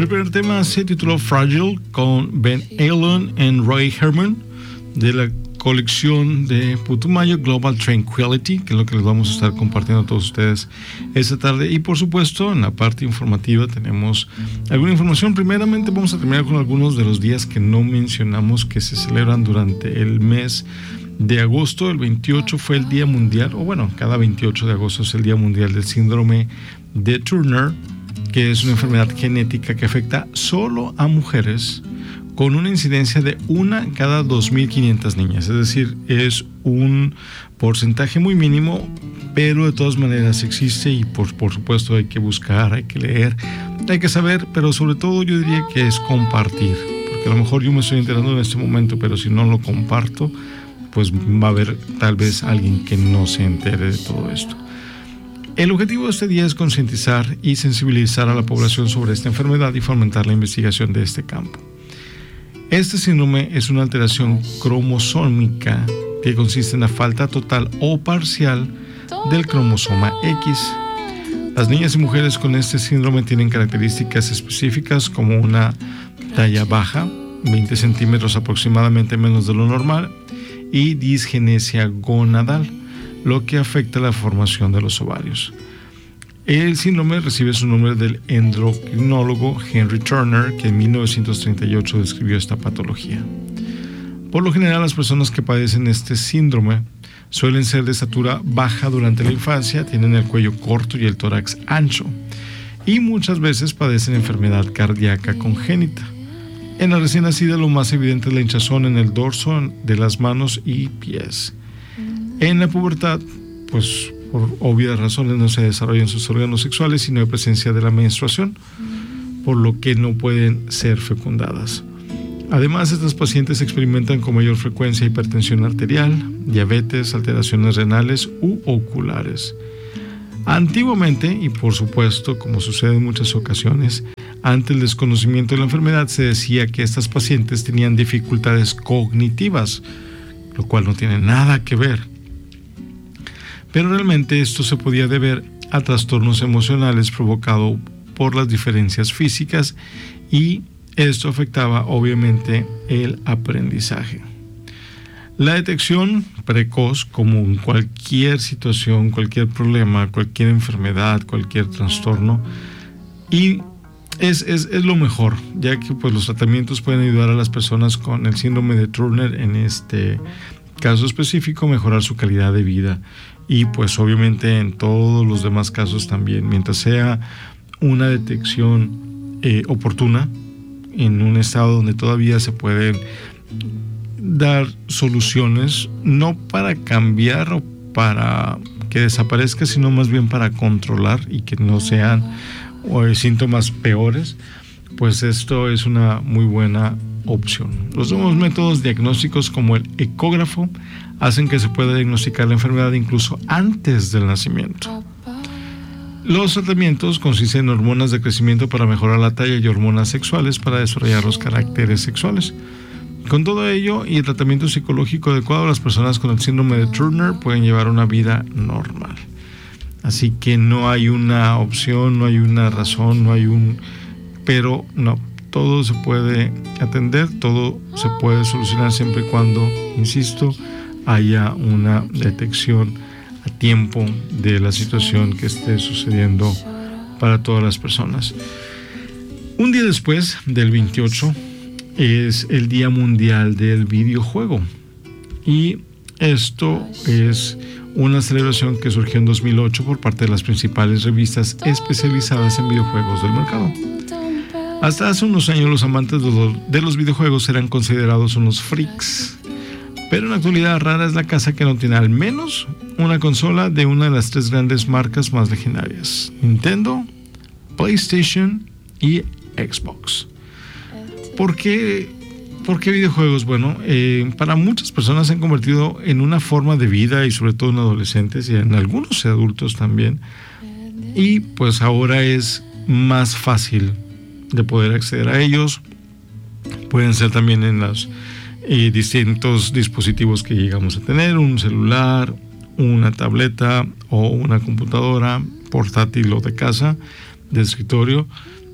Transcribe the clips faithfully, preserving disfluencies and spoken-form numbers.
El primer tema se tituló Fragile con Ben Allen y Roy Herman de la colección de Putumayo Global Tranquility, que es lo que les vamos a estar compartiendo a todos ustedes esta tarde. Y por supuesto, en la parte informativa tenemos alguna información. Primeramente vamos a terminar con algunos de los días que no mencionamos que se celebran durante el mes de agosto. El veintiocho fue el Día Mundial, o bueno, cada veintiocho de agosto es el Día Mundial del Síndrome de Turner, que es una enfermedad genética que afecta solo a mujeres, con una incidencia de una cada dos mil quinientas niñas. Es decir, es un porcentaje muy mínimo, pero de todas maneras existe y por, por supuesto hay que buscar, hay que leer, hay que saber, pero sobre todo yo diría que es compartir, porque a lo mejor yo me estoy enterando en este momento, pero si no lo comparto, pues va a haber tal vez alguien que no se entere de todo esto. El objetivo de este día es concientizar y sensibilizar a la población sobre esta enfermedad y fomentar la investigación de este campo. Este síndrome es una alteración cromosómica que consiste en la falta total o parcial del cromosoma X. Las niñas y mujeres con este síndrome tienen características específicas como una talla baja, veinte centímetros aproximadamente menos de lo normal, y disgenesia gonadal, lo que afecta la formación de los ovarios. El síndrome recibe su nombre del endocrinólogo Henry Turner, que en mil novecientos treinta y ocho describió esta patología. Por lo general, las personas que padecen este síndrome suelen ser de estatura baja durante la infancia, tienen el cuello corto y el tórax ancho, y muchas veces padecen enfermedad cardíaca congénita. En la recién nacida, lo más evidente es la hinchazón en el dorso de las manos y pies. En la pubertad, pues por obvias razones no se desarrollan sus órganos sexuales y no hay presencia de la menstruación, por lo que no pueden ser fecundadas. Además, estas pacientes experimentan con mayor frecuencia hipertensión arterial, diabetes, alteraciones renales u oculares. Antiguamente, y por supuesto, como sucede en muchas ocasiones, ante el desconocimiento de la enfermedad se decía que estas pacientes tenían dificultades cognitivas, lo cual no tiene nada que ver. Pero realmente esto se podía deber a trastornos emocionales provocados por las diferencias físicas y esto afectaba obviamente el aprendizaje. La detección precoz, como en cualquier situación, cualquier problema, cualquier enfermedad, cualquier trastorno, y es, es, es lo mejor, ya que pues, los tratamientos pueden ayudar a las personas con el síndrome de Turner, en este caso específico, mejorar su calidad de vida. Y pues obviamente en todos los demás casos también, mientras sea una detección eh, oportuna, en un estado donde todavía se pueden dar soluciones, no para cambiar o para que desaparezca, sino más bien para controlar y que no sean o, síntomas peores, pues esto es una muy buena opción. Los nuevos métodos diagnósticos como el ecógrafo hacen que se pueda diagnosticar la enfermedad incluso antes del nacimiento. Los tratamientos consisten en hormonas de crecimiento para mejorar la talla y hormonas sexuales para desarrollar los caracteres sexuales. Con todo ello y el tratamiento psicológico adecuado, las personas con el síndrome de Turner pueden llevar una vida normal. Así que no hay una opción, no hay una razón, no hay un... pero no, todo se puede atender, todo se puede solucionar siempre y cuando, insisto, haya una detección a tiempo de la situación que esté sucediendo para todas las personas. Un día después del veintiocho es el Día Mundial del Videojuego, y esto es una celebración que surgió en dos mil ocho por parte de las principales revistas especializadas en videojuegos del mercado. Hasta hace unos años los amantes de los, de los videojuegos eran considerados unos freaks, pero en la actualidad rara es la casa que no tiene al menos una consola de una de las tres grandes marcas más legendarias: Nintendo, PlayStation y Xbox. ¿Por qué, por qué videojuegos? Bueno, eh, para muchas personas se han convertido en una forma de vida, y sobre todo en adolescentes y en algunos adultos también, y pues ahora es más fácil de poder acceder a ellos. Pueden ser también en los eh, distintos dispositivos que llegamos a tener, un celular, una tableta o una computadora portátil o de casa, de escritorio.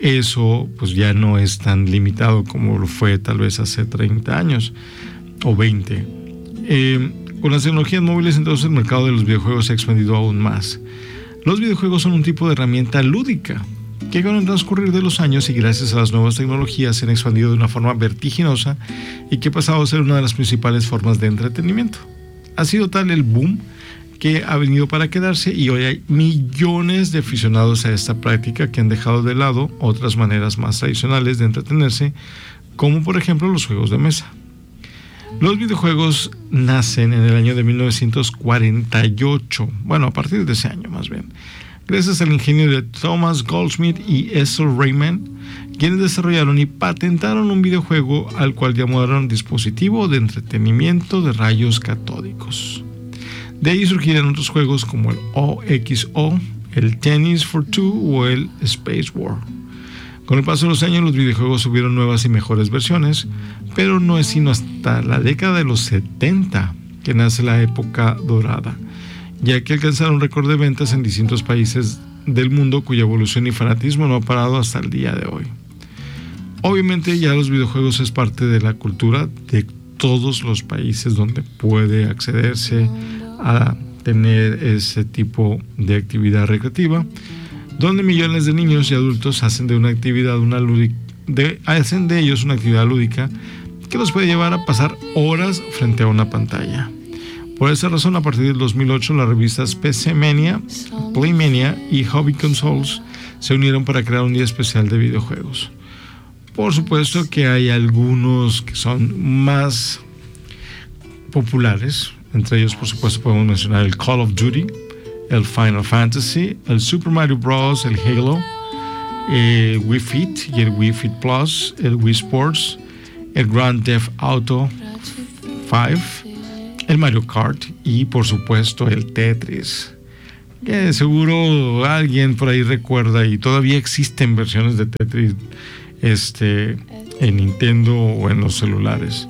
eso pues ya no es tan limitado como lo fue tal vez hace treinta años o veinte. Eh, con las tecnologías móviles, entonces, el mercado de los videojuegos se ha expandido aún más. Los videojuegos son un tipo de herramienta lúdica que con el transcurrir de los años y gracias a las nuevas tecnologías se han expandido de una forma vertiginosa y que ha pasado a ser una de las principales formas de entretenimiento. Ha sido tal el boom que ha venido para quedarse y hoy hay millones de aficionados a esta práctica que han dejado de lado otras maneras más tradicionales de entretenerse, como por ejemplo los juegos de mesa. Los videojuegos nacen en el año de mil novecientos cuarenta y ocho, bueno, a partir de ese año más bien, gracias al ingenio de Thomas Goldsmith y Ethel Raymond, quienes desarrollaron y patentaron un videojuego al cual llamaron dispositivo de entretenimiento de rayos catódicos. De ahí surgirán otros juegos como el O X O, el Tennis for Two o el Space War. Con el paso de los años, los videojuegos tuvieron nuevas y mejores versiones, pero no es sino hasta la década de los setenta que nace la época dorada, ya que alcanzaron récord de ventas en distintos países del mundo cuya evolución y fanatismo no ha parado hasta el día de hoy. Obviamente ya los videojuegos es parte de la cultura de todos los países donde puede accederse a tener ese tipo de actividad recreativa, donde millones de niños y adultos hacen de una actividad una lúdica, de, hacen de ellos una actividad lúdica que los puede llevar a pasar horas frente a una pantalla. Por esa razón, a partir del dos mil ocho, las revistas P C Mania, Playmania y Hobby Consoles se unieron para crear un día especial de videojuegos. Por supuesto que hay algunos que son más populares. Entre ellos, por supuesto, podemos mencionar el Call of Duty, el Final Fantasy, el Super Mario Bros., el Halo, el Wii Fit y el Wii Fit Plus, el Wii Sports, el Grand Theft Auto cinco, el Mario Kart y, por supuesto, el Tetris, que seguro alguien por ahí recuerda y todavía existen versiones de Tetris este, en Nintendo o en los celulares.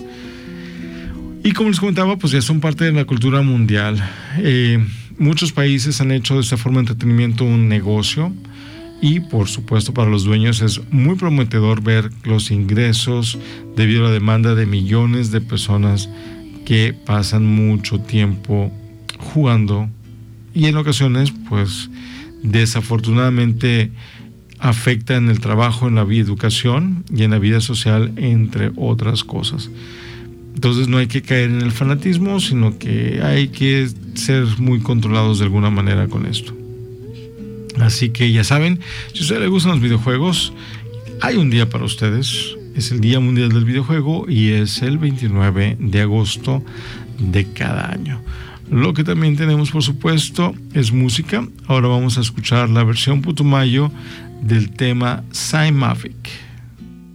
Y como les comentaba, pues ya son parte de la cultura mundial. Eh, muchos países han hecho de esta forma de entretenimiento un negocio y por supuesto para los dueños es muy prometedor ver los ingresos debido a la demanda de millones de personas que pasan mucho tiempo jugando y en ocasiones pues desafortunadamente afecta en el trabajo, en la vida, educación y en la vida social, entre otras cosas. Entonces no hay que caer en el fanatismo, sino que hay que ser muy controlados de alguna manera con esto. Así que ya saben, si a ustedes les gustan los videojuegos, hay un día para ustedes. Es el Día Mundial del Videojuego y es el veintinueve de agosto de cada año. Lo que también tenemos, por supuesto, es música. Ahora vamos a escuchar la versión Putumayo del tema Saimavic.